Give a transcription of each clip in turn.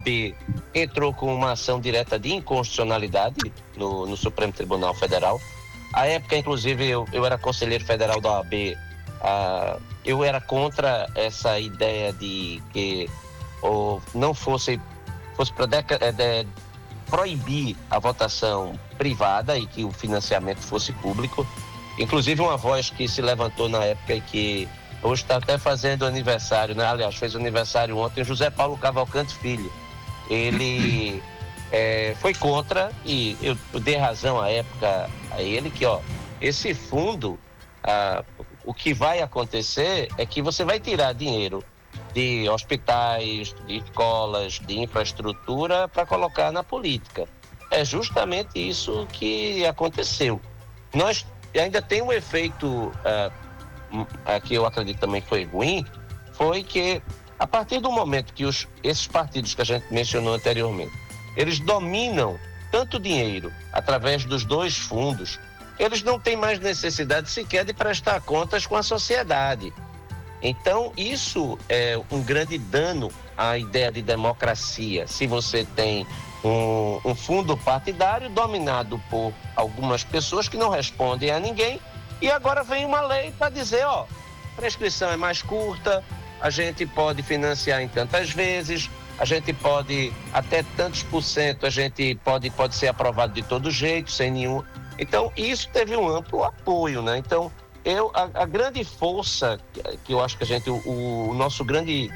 OAB entrou com uma ação direta de inconstitucionalidade no Supremo Tribunal Federal. À época, inclusive, eu era conselheiro federal da OAB. Eu era contra essa ideia de que não fosse para proibir a votação privada e que o financiamento fosse público. Inclusive, uma voz que se levantou na época e que hoje está até fazendo aniversário, né? Aliás, fez aniversário ontem, José Paulo Cavalcante Filho. Ele foi contra, e eu dei razão à época a ele, que esse fundo, o que vai acontecer é que você vai tirar dinheiro de hospitais, de escolas, de infraestrutura para colocar na política. É justamente isso que aconteceu. Nós ainda tem um efeito que eu acredito também que foi ruim, foi que a partir do momento que esses partidos que a gente mencionou anteriormente, eles dominam tanto dinheiro através dos dois fundos, eles não têm mais necessidade sequer de prestar contas com a sociedade. Então, isso é um grande dano à ideia de democracia. Se você tem um fundo partidário dominado por algumas pessoas que não respondem a ninguém, e agora vem uma lei para dizer, prescrição é mais curta, a gente pode financiar em tantas vezes, a gente pode, até tantos por cento, a gente pode ser aprovado de todo jeito, sem nenhum... Então, isso teve um amplo apoio, né? Então, a grande força que eu acho que o nosso grande...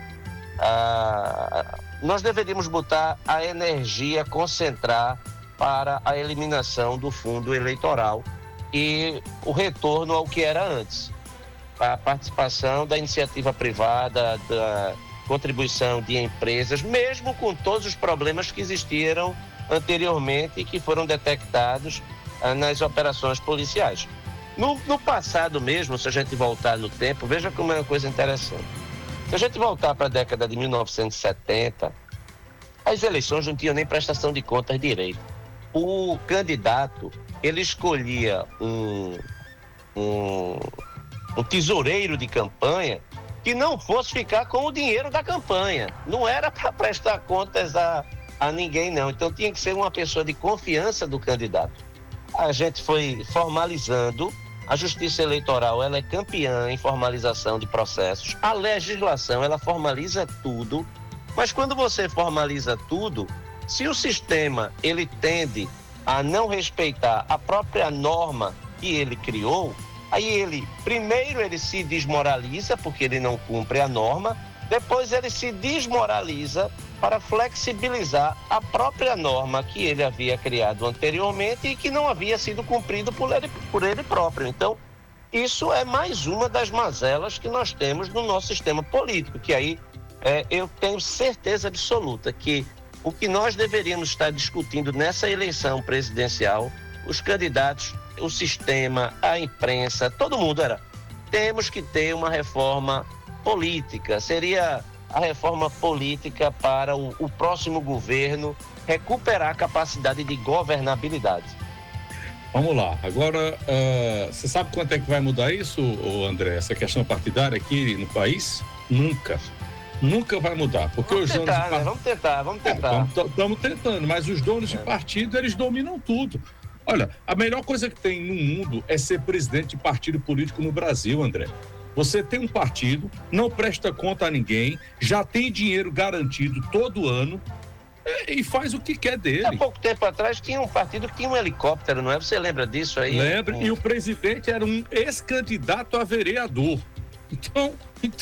nós deveríamos botar a energia, concentrar para a eliminação do fundo eleitoral e o retorno ao que era antes. A participação da iniciativa privada, da contribuição de empresas, mesmo com todos os problemas que existiram anteriormente e que foram detectados nas operações policiais. No passado mesmo, se a gente voltar no tempo, veja como é uma coisa interessante. Se a gente voltar para a década de 1970, as eleições não tinham nem prestação de contas direito. O candidato, ele escolhia um tesoureiro de campanha que não fosse ficar com o dinheiro da campanha. Não era para prestar contas a ninguém, não. Então tinha que ser uma pessoa de confiança do candidato. A gente foi formalizando. A Justiça Eleitoral, ela é campeã em formalização de processos. A legislação, ela formaliza tudo. Mas quando você formaliza tudo, se o sistema, ele tende a não respeitar a própria norma que ele criou, aí primeiro ele se desmoraliza porque ele não cumpre a norma, depois ele se desmoraliza para flexibilizar a própria norma que ele havia criado anteriormente e que não havia sido cumprido por ele próprio. Então, isso é mais uma das mazelas que nós temos no nosso sistema político, que aí eu tenho certeza absoluta que o que nós deveríamos estar discutindo nessa eleição presidencial, os candidatos, o sistema, a imprensa, todo mundo temos que ter uma reforma política, seria a reforma política para o próximo governo recuperar a capacidade de governabilidade. Vamos lá, agora, você sabe quanto é que vai mudar isso, André, essa questão partidária aqui no país? Nunca vai mudar, porque vamos tentar. Estamos tentando, mas os donos de partido, eles dominam tudo. Olha, a melhor coisa que tem no mundo é ser presidente de partido político no Brasil, André. Você tem um partido, não presta conta a ninguém, já tem dinheiro garantido todo ano e faz o que quer dele. Há pouco tempo atrás tinha um partido que tinha um helicóptero, não é? Você lembra disso aí? Lembra, e o presidente era um ex-candidato a vereador. Então...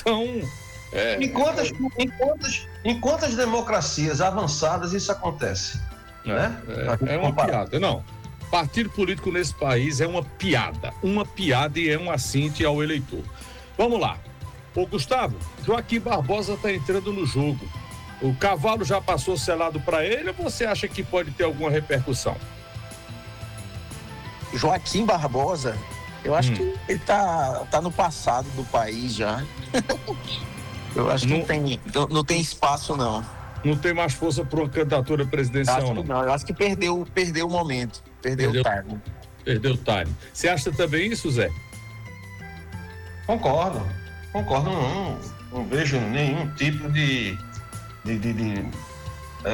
Em quantas democracias avançadas isso acontece? Né? É uma piada, não. Partido político nesse país é uma piada e é um assinte ao eleitor. Vamos lá. Ô Gustavo, Joaquim Barbosa está entrando no jogo. O cavalo já passou selado para ele ou você acha que pode ter alguma repercussão? Joaquim Barbosa, eu acho que ele tá no passado do país já. Eu acho que não tem espaço, não. Não tem mais força para uma candidatura presidencial, não. Eu acho que perdeu o momento. Perdeu o time. Perdeu o time. Você acha também isso, Zé? Concordo. Não vejo nenhum tipo de